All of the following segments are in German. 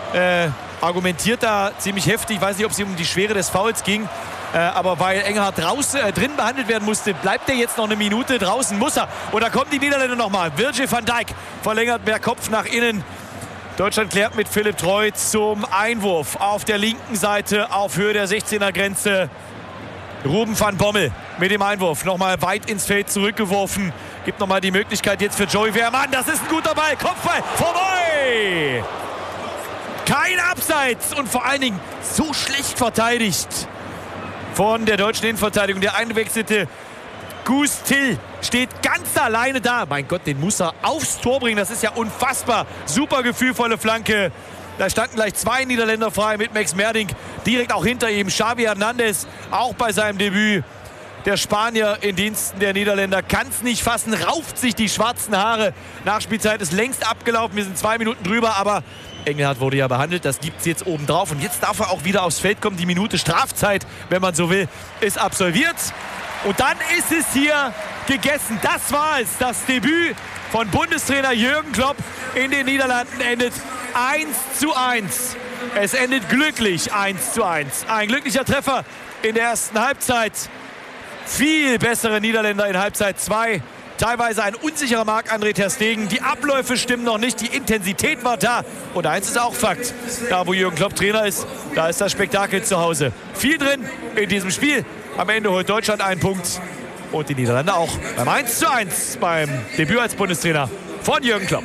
argumentiert da ziemlich heftig. Ich weiß nicht, ob es ihm um die Schwere des Fouls ging. Aber weil Engelhardt drin behandelt werden musste, bleibt er jetzt noch eine Minute draußen. Muss er. Und da kommen die Niederländer nochmal. Virgil van Dijk verlängert per Kopf nach innen. Deutschland klärt mit Philipp Treu zum Einwurf auf der linken Seite auf Höhe der 16er-Grenze. Ruben van Bommel mit dem Einwurf. Nochmal weit ins Feld zurückgeworfen. Gibt nochmal die Möglichkeit jetzt für Joey Wehrmann. Das ist ein guter Ball. Kopfball vorbei. Kein Abseits und vor allen Dingen so schlecht verteidigt von der deutschen Innenverteidigung. Der eingewechselte Guus Till steht ganz alleine da. Mein Gott, den muss er aufs Tor bringen. Das ist ja unfassbar. Super gefühlvolle Flanke. Da standen gleich zwei Niederländer frei mit Max Merdink. Direkt auch hinter ihm Xavi Hernandez, auch bei seinem Debüt. Der Spanier in Diensten der Niederländer kann es nicht fassen, rauft sich die schwarzen Haare. Nachspielzeit ist längst abgelaufen. Wir sind 2 Minuten drüber, aber Engelhardt wurde ja behandelt. Das gibt es jetzt oben drauf. Und jetzt darf er auch wieder aufs Feld kommen. Die Minute Strafzeit, wenn man so will, ist absolviert. Und dann ist es hier gegessen. Das war es. Das Debüt von Bundestrainer Jürgen Klopp in den Niederlanden endet 1:1. Es endet glücklich 1:1. Ein glücklicher Treffer in der ersten Halbzeit. Viel bessere Niederländer in Halbzeit 2. Teilweise ein unsicherer Marc-André ter Stegen. Die Abläufe stimmen noch nicht, die Intensität war da. Und eins ist auch Fakt. Da, wo Jürgen Klopp Trainer ist, da ist das Spektakel zu Hause. Viel drin in diesem Spiel. Am Ende holt Deutschland einen Punkt. Und die Niederlande auch beim 1:1 beim Debüt als Bundestrainer von Jürgen Klopp.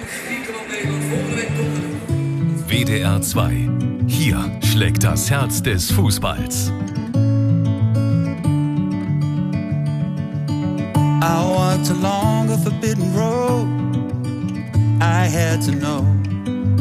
WDR 2. Hier schlägt das Herz des Fußballs. I walked along a forbidden road. I had to know